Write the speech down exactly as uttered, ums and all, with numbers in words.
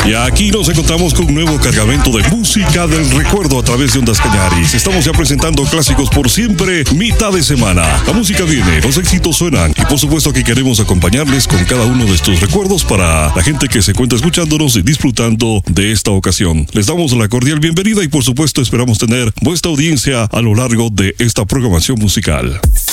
Y aquí nos encontramos con un nuevo cargamento de música del recuerdo a través de Ondas Cañaris. Estamos ya presentando clásicos por siempre, mitad de semana. La música viene, los éxitos suenan y por supuesto que queremos acompañarles con cada uno de estos recuerdos para la gente que se encuentra escuchándonos y disfrutando de esta ocasión. Les damos la cordial bienvenida y por supuesto esperamos tener vuestra audiencia a lo largo de esta programación musical.